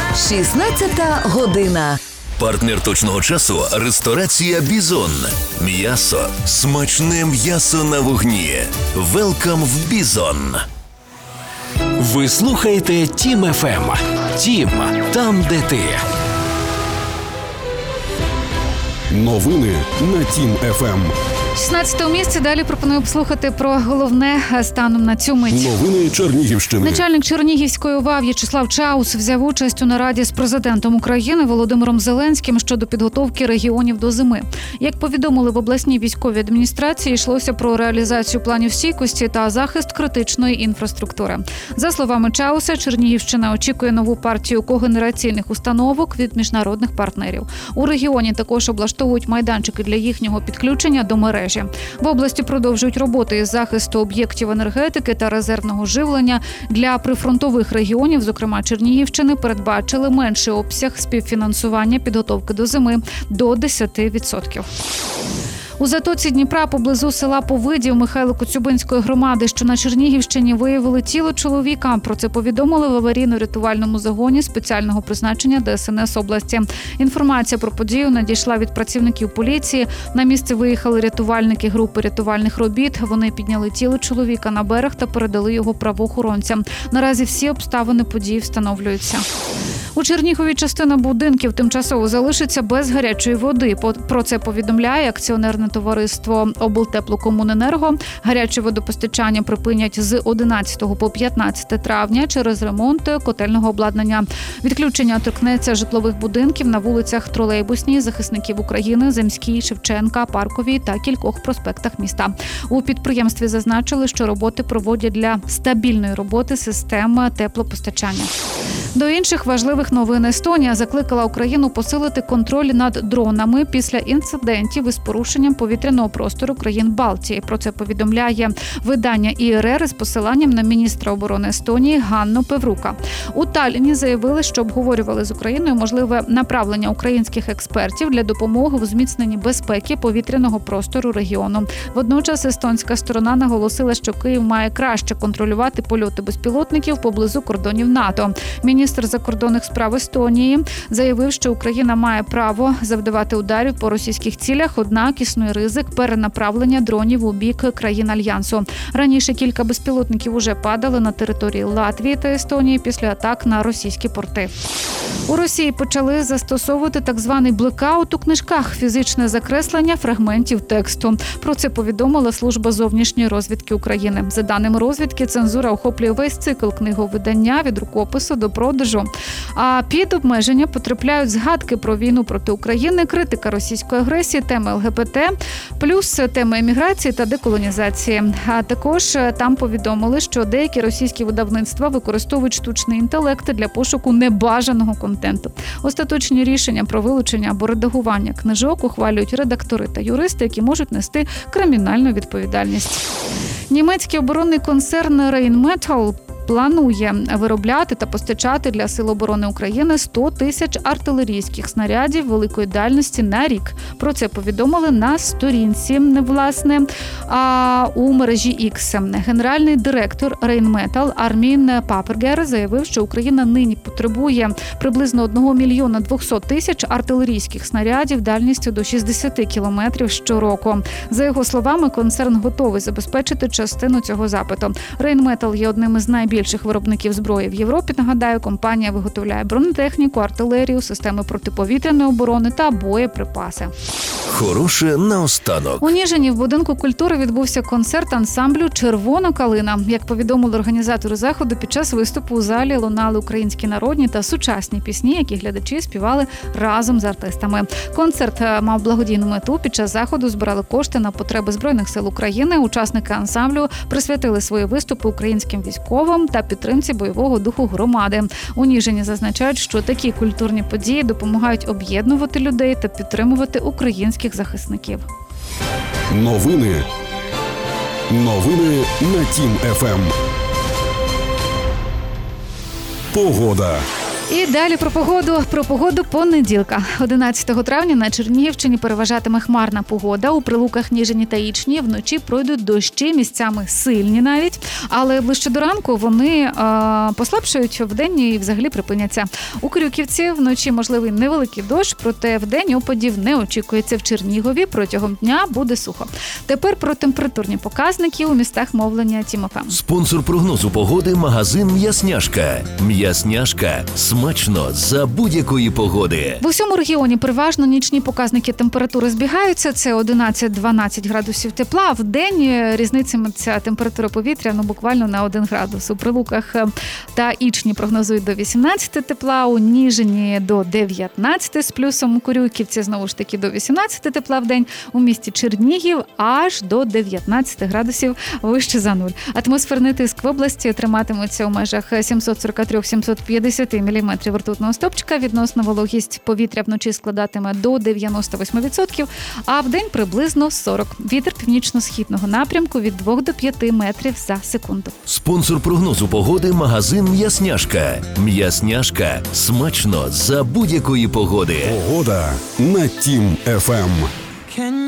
16 година. Партнер точного часу – ресторація «Бізон». М'ясо. Смачне м'ясо на вогні. Велкам в «Бізон». Ви слухаєте Тім ФМ. Тім – там, де ти. Новини на Тім ФМ. 16-му місці. Далі пропоную послухати про головне станом на цю мить. Новини Чернігівщини. Начальник Чернігівської ОВА В'ячеслав Чаус взяв участь у нараді з президентом України Володимиром Зеленським щодо підготовки регіонів до зими. Як повідомили в обласній військовій адміністрації, йшлося про реалізацію планів стійкості та захист критичної інфраструктури. За словами Чауса, Чернігівщина очікує нову партію когенераційних установок від міжнародних партнерів. У регіоні також облаштовують майданчики для їхнього підключення до мережі. В області продовжують роботи із захисту об'єктів енергетики та резервного живлення. Для прифронтових регіонів, зокрема Чернігівщини, передбачили менший обсяг співфінансування підготовки до зими до 10%. У затоці Дніпра поблизу села Повидів Михайло-Коцюбинської громади, що на Чернігівщині, виявили тіло чоловіка. Про це повідомили в аварійно-рятувальному загоні спеціального призначення ДСНС області. Інформація про подію надійшла від працівників поліції. На місце виїхали рятувальники групи рятувальних робіт. Вони підняли тіло чоловіка на берег та передали його правоохоронцям. Наразі всі обставини події встановлюються. У Чернігові частина будинків тимчасово залишиться без гарячої води. Про це повідомляє акціонерне товариство «Облтеплокомуненерго». Гаряче водопостачання припинять з 11 по 15 травня через ремонт котельного обладнання. Відключення торкнеться житлових будинків на вулицях Тролейбусній, Захисників України, Земській, Шевченка, Парковій та кількох проспектах міста. У підприємстві зазначили, що роботи проводять для стабільної роботи системи теплопостачання. До інших важливих новин. Естонія закликала Україну посилити контроль над дронами після інцидентів із порушенням повітряного простору країн Балтії. Про це повідомляє видання ІРР з посиланням на міністра оборони Естонії Ганну Певрука. У Талліні заявили, що обговорювали з Україною можливе направлення українських експертів для допомоги в зміцненні безпеки повітряного простору регіону. Водночас естонська сторона наголосила, що Київ має краще контролювати польоти безпілотників поблизу кордонів НАТО. Міністр закордонних справ Естонії заявив, що Україна має право завдавати ударів по російських цілях, однак існує ризик перенаправлення дронів у бік країн Альянсу. Раніше кілька безпілотників уже падали на території Латвії та Естонії після атак на російські порти. У Росії почали застосовувати так званий блекаут у книжках – фізичне закреслення фрагментів тексту. Про це повідомила Служба зовнішньої розвідки України. За даними розвідки, цензура охоплює весь цикл книговидання від рукопису до продажу. А під обмеження потрапляють згадки про війну проти України, критика російської агресії, теми ЛГБТ, плюс теми еміграції та деколонізації. А також там повідомили, що деякі російські видавництва використовують штучний інтелект для пошуку небажаного контенту. Остаточні рішення про вилучення або редагування книжок ухвалюють редактори та юристи, які можуть нести кримінальну відповідальність. Німецький оборонний концерн Rheinmetall планує виробляти та постачати для Сил оборони України 100 тисяч артилерійських снарядів великої дальності на рік. Про це повідомили на сторінці, власне, у мережі X. Генеральний директор Rheinmetall Армін Папергер заявив, що Україна нині потребує приблизно 1 мільйона 200 тисяч артилерійських снарядів дальністю до 60 кілометрів щороку. За його словами, концерн готовий забезпечити частину цього запиту. Rheinmetall є одним із найбільших виробників зброї в Європі. Нагадаю, компанія виготовляє бронетехніку, артилерію, системи протиповітряної оборони та боєприпаси. Хороше наостанок. У Ніжині в будинку культури відбувся концерт ансамблю «Червона калина». Як повідомили організатори заходу, під час виступу у залі лунали українські народні та сучасні пісні, які глядачі співали разом з артистами. Концерт мав благодійну мету. Під час заходу збирали кошти на потреби Збройних сил України. Учасники ансамблю присвятили свої виступи українським військовим та підтримці бойового духу громади. У Ніжині зазначають, що такі культурні події допомагають об'єднувати людей та підтримувати українських захисників. Новини на Тім ФМ. Погода. І далі про погоду. Про погоду понеділка. 11 травня на Чернігівщині переважатиме хмарна погода. У Прилуках, Ніжині та Ічні вночі пройдуть дощі, місцями сильні навіть. Але ближче до ранку вони послабшують вдень і взагалі припиняться. У Крюківці вночі можливий невеликий дощ, проте вдень опадів не очікується. В Чернігові протягом дня буде сухо. Тепер про температурні показники у містах мовлення Тім ФМ. Спонсор прогнозу погоди – магазин «М'ясняшка». «М'ясняшка» – смачно за будь-якої погоди. В усьому регіоні переважно нічні показники температури збігаються. Це 11-12 градусів тепла. А в день різницяться температура повітря буквально на 1 градус. У Прилуках та Ічні прогнозують до 18 тепла, у Ніжині до 19 з плюсом, у Курюківці знову ж таки до 18 тепла в день, у місті Чернігів аж до 19 градусів вище за нуль. Атмосферний тиск в області триматиметься у межах 743-750 мм ртутного стовпчика. Відносна вологість повітря вночі складатиме до 98%, а вдень приблизно 40. Вітер північно-східного напрямку від 2 до 5 метрів за секунду. Спонсор прогнозу погоди – магазин «М'ясняшка». «М'ясняшка» – смачно за будь-якої погоди. Погода на Тім ФМ.